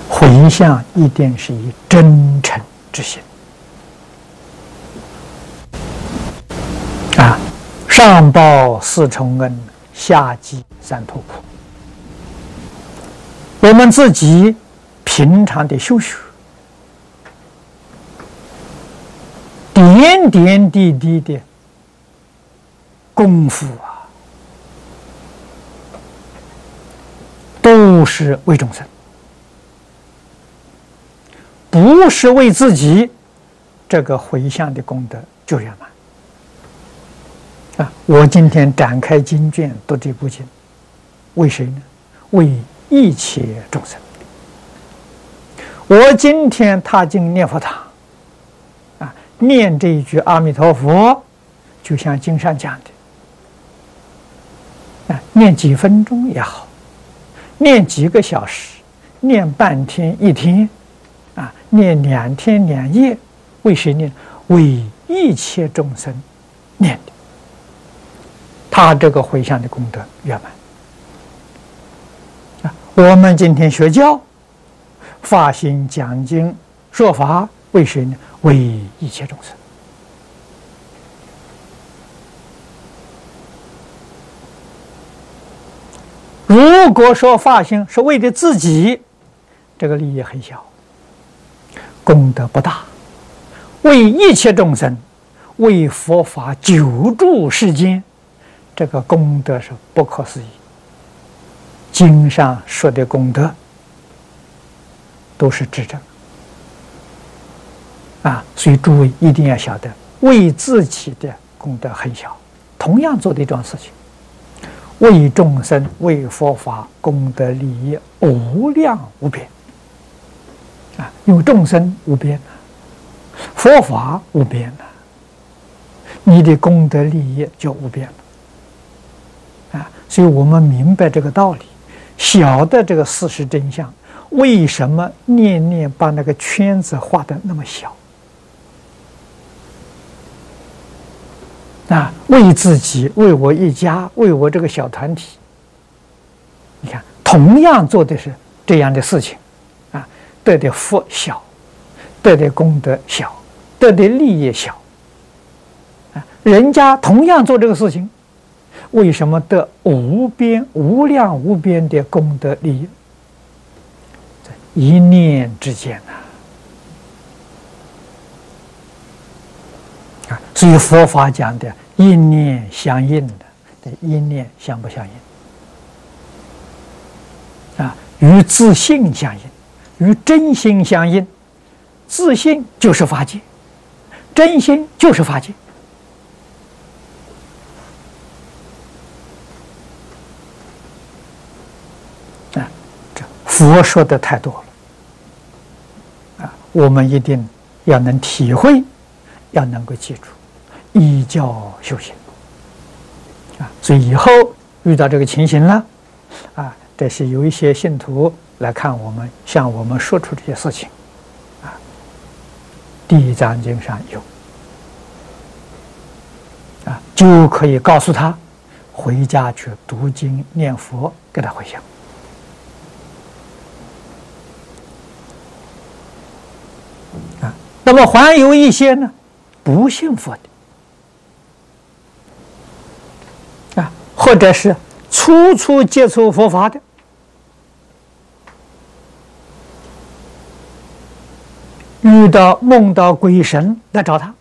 回向一定是以真诚之心啊，上报四重恩，下济三途苦。我们自己平常的修学，点点滴滴的功夫啊，都是为众生，不是为自己，这个回向的功德就圆满啊！我今天展开经卷读这部经，为谁呢？为一切众生。我今天踏进念佛堂啊，念这一句阿弥陀佛，就像经上讲的啊，念几分钟也好，念几个小时，念半天一天啊，念2天2夜，为谁念？为一切众生念的，他这个回向的功德圆满啊！我们今天学教，发心讲经说法，为谁呢？为一切众生。如果说发心是为了自己，这个利益很小，功德不大。为一切众生，为佛法救助世间，这个功德是不可思议。经上说的功德都是智者啊，所以诸位一定要晓得，为自己的功德很小，同样做的一桩事情，为众生、为佛法功德利益无量无边啊！因为众生无边佛法无边你的功德利益就无边了啊！所以我们明白这个道理，晓得这个事实真相，为什么念念把那个圈子画得那么小啊？为自己，为我一家，为我这个小团体，你看，同样做的是这样的事情啊，得的福小，得的功德小，得的利益小啊。人家同样做这个事情，为什么得无边、无量无边的功德利益？一念之间啊！所以佛法讲的一念相应的，一念相不相应啊？与自性相应，与真心相应。自性就是法界，真心就是法界。啊，这佛说的太多了啊！我们一定要能体会，要能够记住，依教修行啊！所以以后遇到这个情形了啊，这是有一些信徒来看我们，向我们说出这些事情啊，《地藏经》上有啊，就可以告诉他回家去读经念佛，给他回向。啊，那么还有一些呢，不信佛的啊，或者是初初接触佛法的，梦到鬼神来找他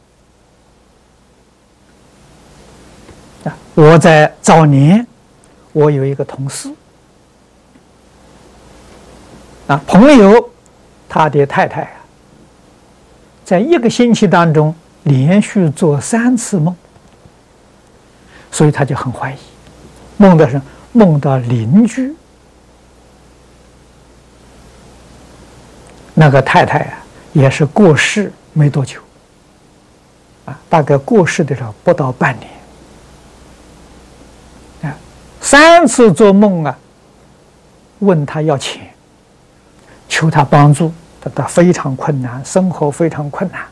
啊。我在早年，我有一个同事啊，朋友，他的太太啊，在1个星期当中连续做3次梦，所以他就很怀疑，梦到邻居那个太太啊，也是过世没多久啊，大概过世的时候不到半年啊，3次做梦啊，问他要钱，求他帮助，他非常困难，生活非常困难。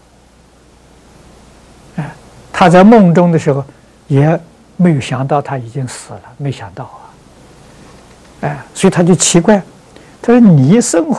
他在梦中的时候也没有想到他已经死了，没想到啊，所以他就奇怪，他说你生活